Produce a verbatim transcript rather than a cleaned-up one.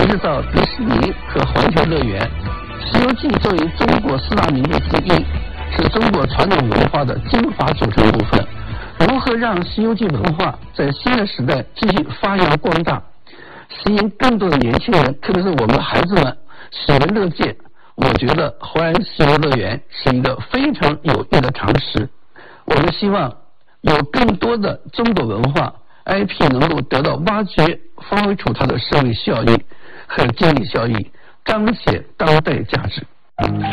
制造迪士尼和环球乐园。《西游记》作为中国四大名著之一，是中国传统文化的精华组成部分。如何让《西游记》文化在新的时代继续发扬光大，吸引更多的年轻人，特别是我们的孩子们喜闻乐见？我觉得淮安西游乐园是一个非常有益的尝试。我们希望有更多的中国文化 I P 能够得到挖掘，发挥出它的社会效益和经济效益，彰显当代价值。